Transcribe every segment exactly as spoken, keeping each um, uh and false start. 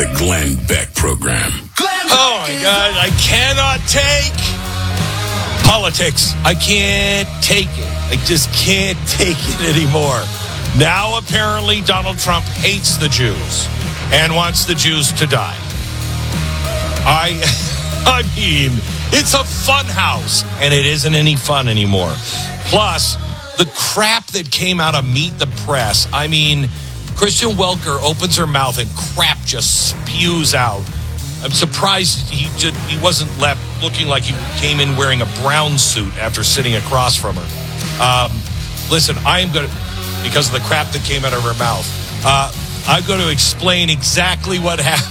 The Glenn Beck Program. Oh, my God. I cannot take politics. I can't take it. I just can't take it anymore. Now, apparently, Donald Trump hates the Jews and wants the Jews to die. I, I mean, it's a fun house, and it isn't any fun anymore. Plus, the crap that came out of Meet the Press. I mean, Christian Welker opens her mouth and crap just spews out. I'm surprised he just, he wasn't left looking like he came in wearing a brown suit after sitting across from her. Um, listen, I am going to, because of the crap that came out of her mouth, uh, I'm going to explain exactly what happened.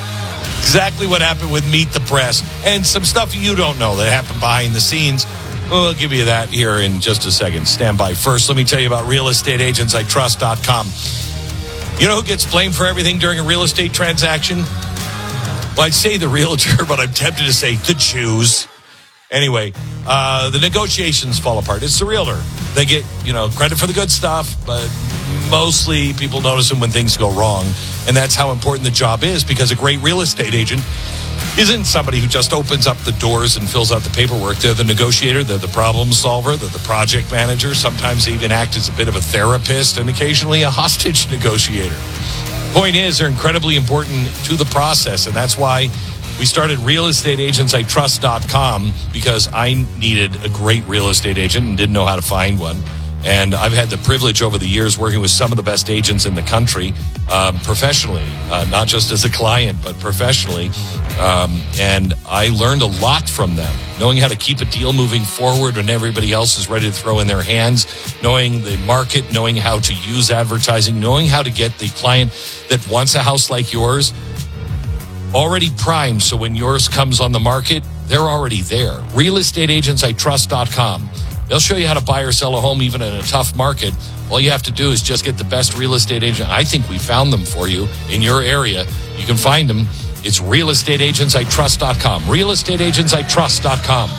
Exactly what happened with Meet the Press and some stuff you don't know that happened behind the scenes. We'll give you that here in just a second. Stand by. First, let me tell you about real estate agents I trust dot com. You know who gets blamed for everything during a real estate transaction? Well, I'd say the realtor, but I'm tempted to say the Jews. Anyway, uh, the negotiations fall apart. It's the realtor. They get, you know, credit for the good stuff, but mostly people notice them when things go wrong. And that's how important the job is, because a great real estate agent isn't somebody who just opens up the doors and fills out the paperwork. They're the negotiator, they're the problem solver, they're the project manager. Sometimes they even act as a bit of a therapist and occasionally a hostage negotiator. Point is, they're incredibly important to the process, and that's why we started real estate agents I trust dot com, because I needed a great real estate agent and didn't know how to find one. And I've had the privilege over the years working with some of the best agents in the country, um, professionally, uh, not just as a client, but professionally. Um, and I learned a lot from them, knowing how to keep a deal moving forward when everybody else is ready to throw in their hands, knowing the market, knowing how to use advertising, knowing how to get the client that wants a house like yours already primed. So when yours comes on the market, they're already there. real estate agents I trust dot com. They'll show you how to buy or sell a home even in a tough market. All you have to do is just get the best real estate agent. I think we found them for you in your area. You can find them. It's real estate agents I trust dot com. real estate agents I trust dot com.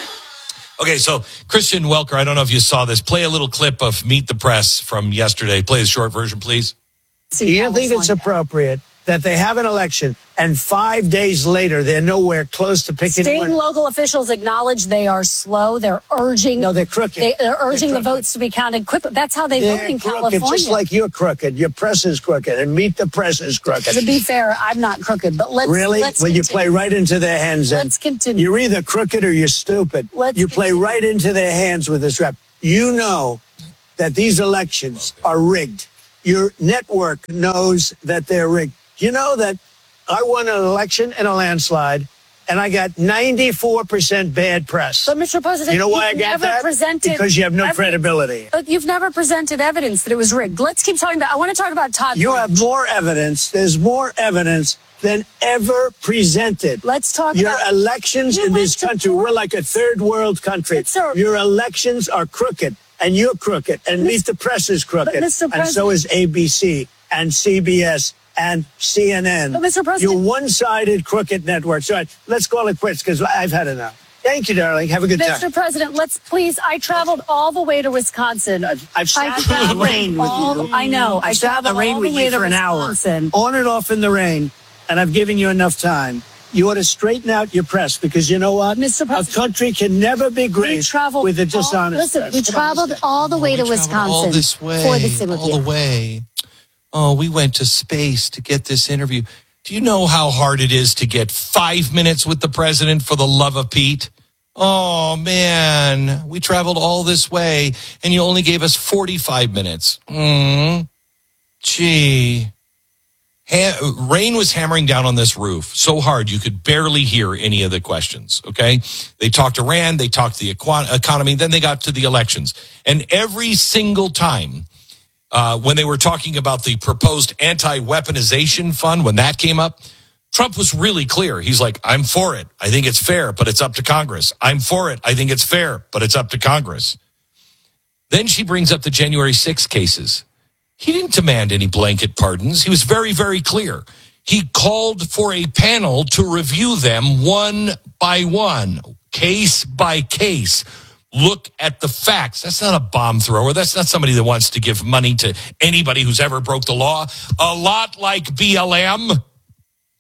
Okay, so Christian Welker, I don't know if you saw this. Play a little clip of Meet the Press from yesterday. Play the short version, please. Do you think it's appropriate that they have an election and five days later they're nowhere close to picking State one? and local officials acknowledge they are slow. They're urging. No, they're crooked. They, they're urging they're the votes to be counted quickly. That's how they they're vote in crooked, California. just like you're crooked. Your press is crooked, and Meet the Press is crooked. To be fair, I'm not crooked, but let's really. Let's well, you continue. play right into their hands. Let's continue. You're either crooked or you're stupid. Let's you play continue. right into their hands with this rap. You know that these elections are rigged. Your network knows that they're rigged. You know that I won an election in a landslide, and I got ninety-four percent bad press. But, Mister President, you know why I you've got never that? presented Because you have no evidence. credibility. But you've never presented evidence that it was rigged. Let's keep talking about. I want to talk about Todd. You Blanche. have more evidence. There's more evidence than ever presented. Let's talk Your about elections You in this went to country, court. we're like a third world country. It's a- Your elections are crooked, and you're crooked, and Meet the Press is crooked, Mister and so is A B C and C B S and C N N. But, Mister President- You're one-sided crooked networks. All right, let's call it quits, because I've had enough. Thank you, darling. Have a good Mister time. President, let's please. I traveled all the way to Wisconsin. I've, I've I sat in the traveled rain with all, you. I know. I I've sat in the traveled rain all with the way you to for an hour, Wisconsin. on and off in the rain, and I've given you enough time. You ought to straighten out your press, because you know what? Mister A President, country can never be we great traveled with a all, dishonest listen, press. we traveled all the way to We traveled Wisconsin all this way, for this interview. all the way. Oh, we went to space to get this interview. Do you know how hard it is to get five minutes with the president, for the love of Pete? Oh, man, we traveled all this way, and you only gave us forty-five minutes. Mm. Gee. Ha- rain was hammering down on this roof so hard you could barely hear any of the questions, okay? They talked Iran, they talked the equ- economy, then they got to the elections. And every single time uh, when they were talking about the proposed anti-weaponization fund, when that came up, Trump was really clear. He's like, I'm for it. I think it's fair, but it's up to Congress. I'm for it. I think it's fair, but it's up to Congress. Then she brings up the January sixth cases. He didn't demand any blanket pardons. He was very, very clear. He called for a panel to review them one by one, case by case. Look at the facts. That's not a bomb thrower. That's not somebody that wants to give money to anybody who's ever broke the law. A lot like B L M.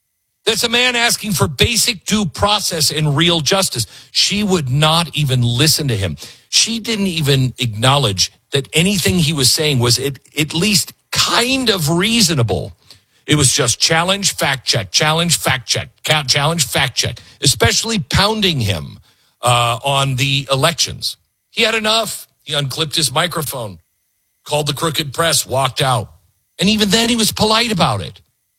That's a man asking for basic due process and real justice. She would not even listen to him. She didn't even acknowledge that anything he was saying was at, at least kind of reasonable. It was just challenge, fact check, challenge, fact check, challenge, fact check, especially pounding him uh, on the elections. He had enough. He unclipped his microphone, called the crooked press, walked out. And even then he was polite about it.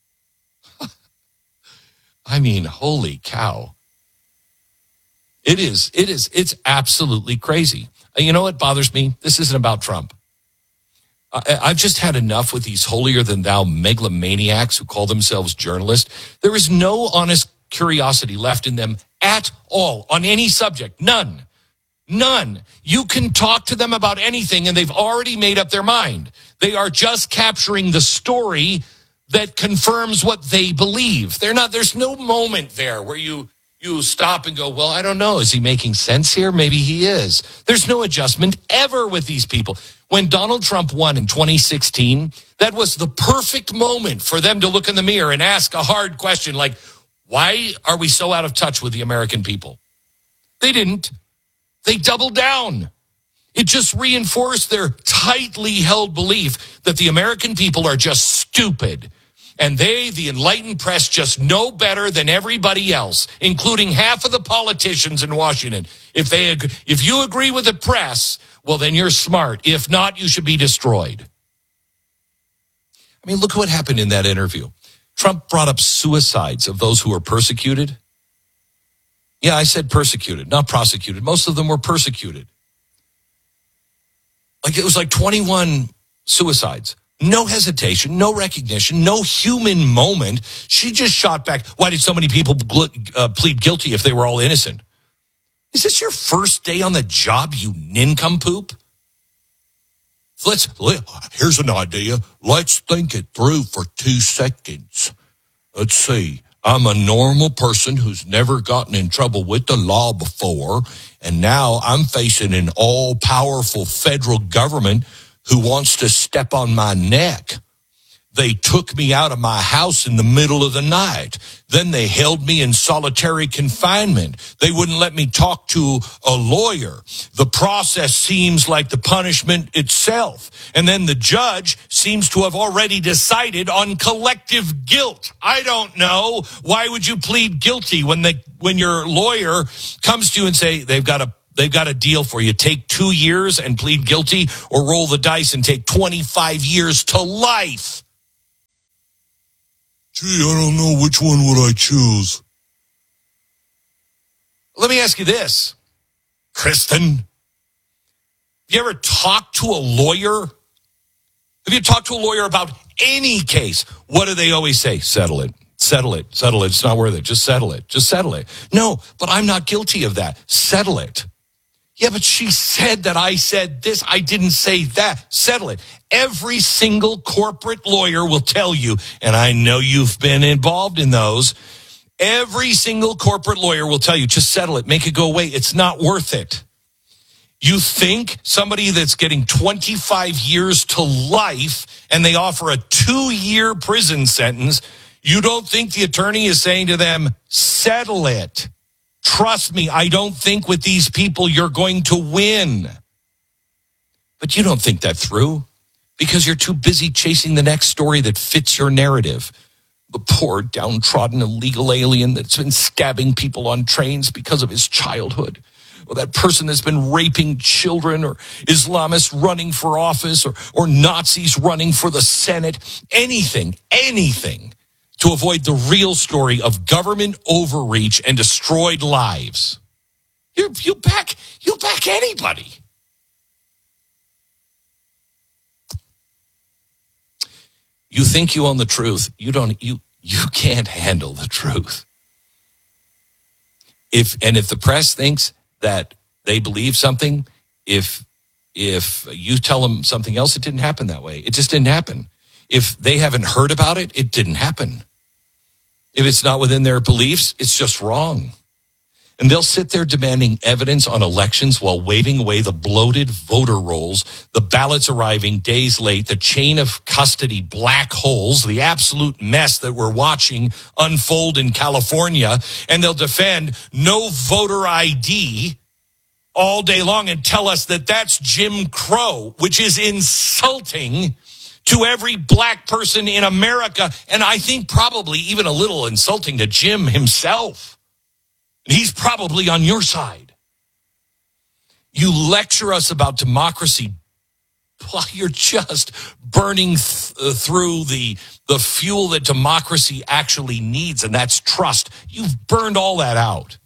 I mean, holy cow. It is, it is, it's absolutely crazy. And you know what bothers me? This isn't about Trump. I, I've just had enough with these holier-than-thou megalomaniacs who call themselves journalists. There is no honest curiosity left in them at all on any subject. None. None. You can talk to them about anything and they've already made up their mind. They are just capturing the story that confirms what they believe. They're not, there's no moment there where you, you stop and go, well, I don't know. Is he making sense here? Maybe he is. There's no adjustment ever with these people. When Donald Trump won in twenty sixteen, that was the perfect moment for them to look in the mirror and ask a hard question like, why are we so out of touch with the American people? They didn't. They doubled down. It just reinforced their tightly held belief that the American people are just stupid. And they, the enlightened press, just know better than everybody else, including half of the politicians in Washington. If they, if you agree with the press, well, then you're smart. If not, you should be destroyed. I mean, look what happened in that interview. Trump brought up suicides of those who were persecuted. Yeah, I said persecuted, not prosecuted. Most of them were persecuted. Like it was like twenty-one suicides. No hesitation, no recognition, no human moment. She just shot back. Why did so many people uh, plead guilty if they were all innocent? Is this your first day on the job, you nincompoop? Let's, let, here's an idea. Let's think it through for two seconds. Let's see. I'm a normal person who's never gotten in trouble with the law before, and now I'm facing an all-powerful federal government who wants to step on my neck. They took me out of my house in the middle of the night. Then they held me in solitary confinement. They wouldn't let me talk to a lawyer. The process seems like the punishment itself. And then the judge seems to have already decided on collective guilt. I don't know. Why would you plead guilty when they, when your lawyer comes to you and say they've got a They've got a deal for you. Take two years and plead guilty, or roll the dice and take twenty-five years to life. Gee, I don't know, which one would I choose? Let me ask you this, Kristen. Have you ever talked to a lawyer? Have you talked to a lawyer about any case? What do they always say? Settle it. Settle it. Settle it. It's not worth it. Just settle it. Just settle it. No, but I'm not guilty of that. Settle it. Yeah, but she said that I said this. I didn't say that. Settle it. Every single corporate lawyer will tell you, and I know you've been involved in those, every single corporate lawyer will tell you, just settle it. Make it go away. It's not worth it. You think somebody that's getting twenty-five years to life and they offer a two-year prison sentence, you don't think the attorney is saying to them, settle it. Trust me, I don't think with these people you're going to win. But you don't think that through because you're too busy chasing the next story that fits your narrative. The poor, downtrodden, illegal alien that's been stabbing people on trains because of his childhood. Or that person that's been raping children, or Islamists running for office, or, or Nazis running for the Senate. Anything, anything to avoid the real story of government overreach and destroyed lives. You, you back, you back anybody. You think you own the truth. You don't, you, you can't handle the truth. If, and if the press thinks that they believe something, if, if you tell them something else, it didn't happen that way. It just didn't happen. If they haven't heard about it, it didn't happen. If it's not within their beliefs, it's just wrong. And they'll sit there demanding evidence on elections while waving away the bloated voter rolls, the ballots arriving days late, the chain of custody black holes, the absolute mess that we're watching unfold in California. And they'll defend no voter I D all day long and tell us that that's Jim Crow, which is insulting to every black person in America. And I think probably even a little insulting to Jim himself. He's probably on your side. You lecture us about democracy while you're just burning th- uh, through the, the fuel that democracy actually needs, and that's trust. You've burned all that out.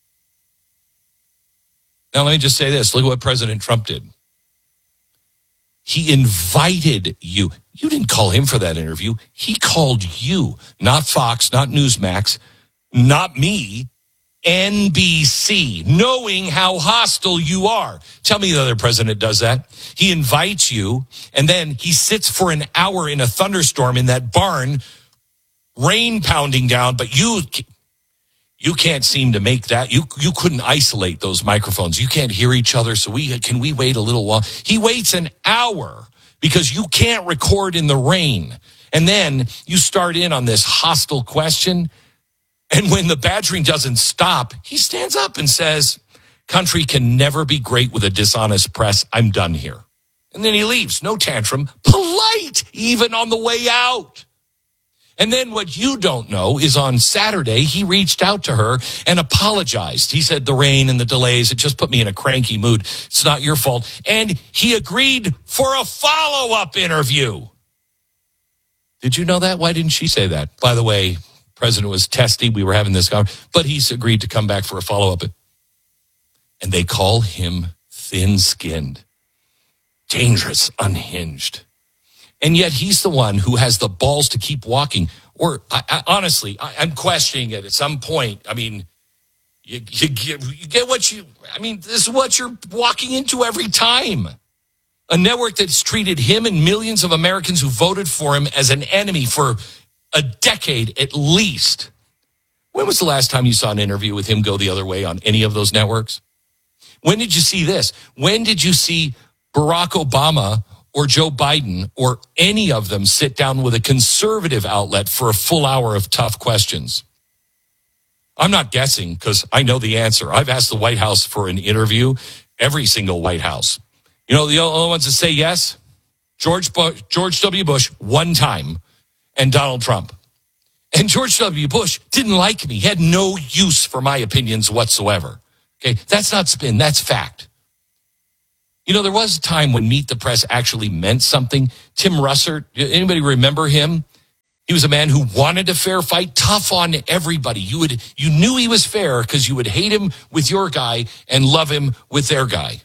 Now, let me just say this. Look at what President Trump did. He invited you. You didn't call him for that interview. He called you, not Fox, not Newsmax, not me, N B C, knowing how hostile you are. Tell me the other president does that. He invites you, and then he sits for an hour in a thunderstorm in that barn, rain pounding down, but you you can't seem to make that. You you couldn't isolate those microphones. You can't hear each other, so we can we wait a little while? He waits an hour because you can't record in the rain. And then you start in on this hostile question. And when the badgering doesn't stop, he stands up and says, country can never be great with a dishonest press. I'm done here. And then he leaves. No tantrum. Polite, even on the way out. And then what you don't know is on Saturday, he reached out to her and apologized. He said the rain and the delays, it just put me in a cranky mood. It's not your fault. And he agreed for a follow-up interview. Did you know that? Why didn't she say that? By the way, President was testy. We were having this conversation, but he's agreed to come back for a follow-up. And they call him thin-skinned, dangerous, unhinged. And yet he's the one who has the balls to keep walking. Or I, I, honestly, I, I'm questioning it at some point. I mean, you, you, get, you get what you, I mean, this is what you're walking into every time. A network that's treated him and millions of Americans who voted for him as an enemy for a decade at least. When was the last time you saw an interview with him go the other way on any of those networks? When did you see this? When did you see Barack Obama or Joe Biden or any of them sit down with a conservative outlet for a full hour of tough questions? I'm not guessing because I know the answer. I've asked the White House for an interview, every single White House. You know, the only ones that say yes? George Bush, George W. Bush, one time. And Donald Trump. And George W. Bush didn't like me. He had no use for my opinions whatsoever. Okay, that's not spin, that's fact. You know, there was a time when Meet the Press actually meant something. Tim Russert, anybody remember him? He was a man who wanted a fair fight, tough on everybody. You would, you knew he was fair because you would hate him with your guy and love him with their guy.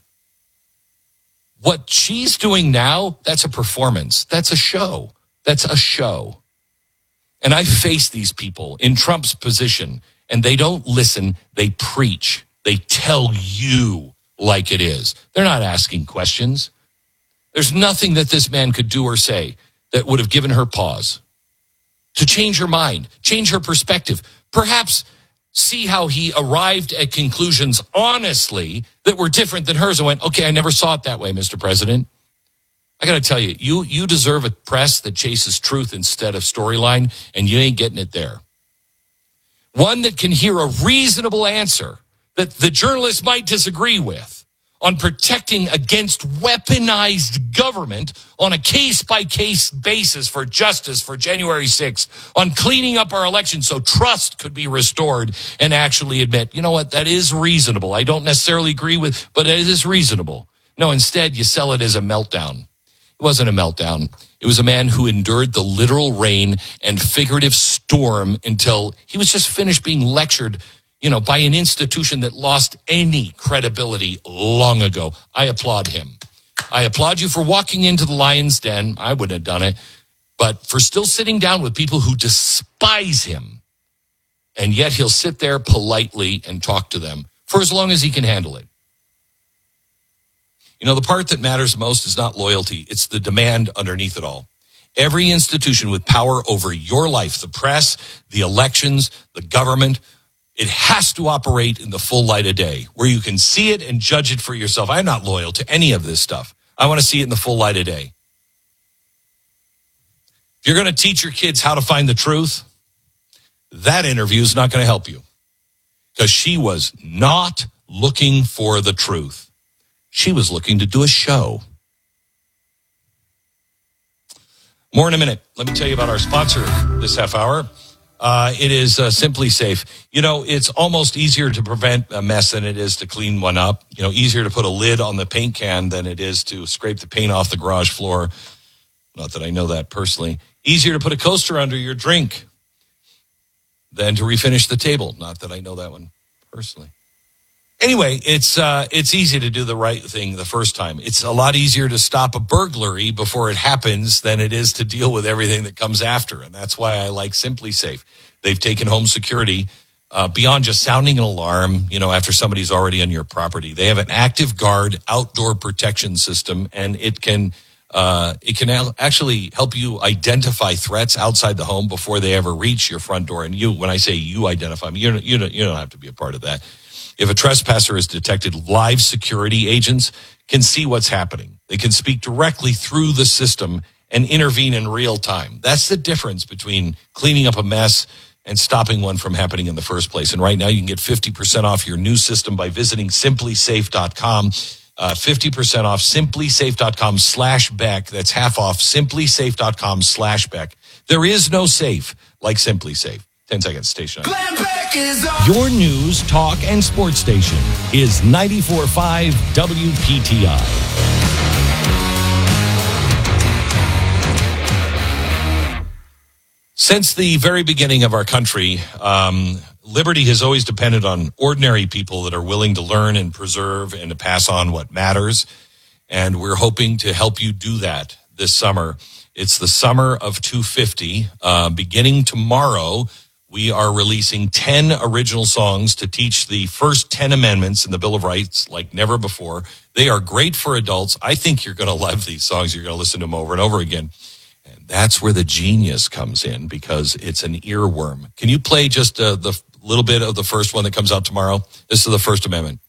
What she's doing now, that's a performance. That's a show. That's a show. And I face these people in Trump's position, and they don't listen. They preach. They tell you like it is. They're not asking questions. There's nothing that this man could do or say that would have given her pause to change her mind, change her perspective, perhaps see how he arrived at conclusions honestly that were different than hers and went, okay, I never saw it that way, Mister President. I got to tell you, you you deserve a press that chases truth instead of storyline, and you ain't getting it there. One that can hear a reasonable answer that the journalist might disagree with on protecting against weaponized government on a case-by-case basis for justice for January sixth, on cleaning up our election so trust could be restored and actually admit, you know what, that is reasonable. I don't necessarily agree with, but it is reasonable. No, instead, you sell it as a meltdown. It wasn't a meltdown. It was a man who endured the literal rain and figurative storm until he was just finished being lectured, you know, by an institution that lost any credibility long ago. I applaud him. I applaud you for walking into the lion's den. I wouldn't have done it. But for still sitting down with people who despise him. And yet he'll sit there politely and talk to them for as long as he can handle it. You know, the part that matters most is not loyalty. It's the demand underneath it all. Every institution with power over your life, the press, the elections, the government, It has to operate in the full light of day where you can see it and judge it for yourself. I'm not loyal to any of this stuff. I want to see it in the full light of day. If you're going to teach your kids how to find the truth, that interview is not going to help you because she was not looking for the truth. She was looking to do a show. More in a minute. Let me tell you about our sponsor this half hour. Uh, it is uh, Simply Safe. You know, it's almost easier to prevent a mess than it is to clean one up. You know, easier to put a lid on the paint can than it is to scrape the paint off the garage floor. Not that I know that personally. Easier to put a coaster under your drink than to refinish the table. Not that I know that one personally. Anyway, it's uh, it's easy to do the right thing the first time. It's a lot easier to stop a burglary before it happens than it is to deal with everything that comes after. And that's why I like Simply Safe. They've taken home security uh, beyond just sounding an alarm, you know, after somebody's already on your property. They have an Active Guard outdoor protection system, and it can uh, it can actually help you identify threats outside the home before they ever reach your front door. And you, when I say you identify them, you don't, you don't, you don't have to be a part of that. If a trespasser is detected, live security agents can see what's happening. They can speak directly through the system and intervene in real time. That's the difference between cleaning up a mess and stopping one from happening in the first place. And right now you can get fifty percent off your new system by visiting simply safe dot com. Uh, fifty percent off simply safe dot com slash Beck. That's half off simply safe dot com slash Beck. There is no safe like Simply Safe. ten seconds, station. Your news, talk, and sports station is ninety-four point five W P T I. Since the very beginning of our country, um, liberty has always depended on ordinary people that are willing to learn and preserve and to pass on what matters. And we're hoping to help you do that this summer. It's the summer of two fifty. Uh, beginning tomorrow, we are releasing ten original songs to teach the first ten amendments in the Bill of Rights like never before. They are great for adults. I think you're going to love these songs. You're going to listen to them over and over again. And that's where the genius comes in because it's an earworm. Can you play just uh, the little bit of the first one that comes out tomorrow? This is the First Amendment.